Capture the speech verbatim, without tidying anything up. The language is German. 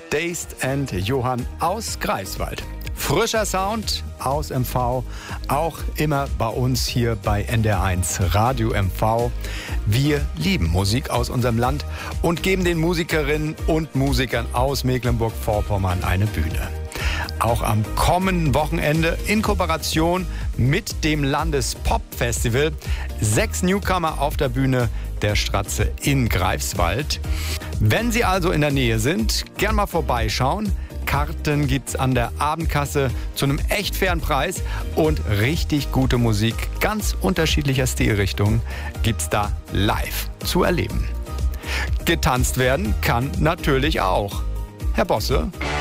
Dazed and Johann aus Greifswald. Frischer Sound aus M V, auch immer bei uns hier bei N D R eins Radio M V. Wir lieben Musik aus unserem Land und geben den Musikerinnen und Musikern aus Mecklenburg-Vorpommern eine Bühne. Auch am kommenden Wochenende in Kooperation mit dem Landespop-Festival. Sechs Newcomer auf der Bühne der Stratze in Greifswald. Wenn Sie also in der Nähe sind, gern mal vorbeischauen. Karten gibt's an der Abendkasse zu einem echt fairen Preis und richtig gute Musik ganz unterschiedlicher Stilrichtungen gibt's da live zu erleben. Getanzt werden kann natürlich auch. Herr Bosse?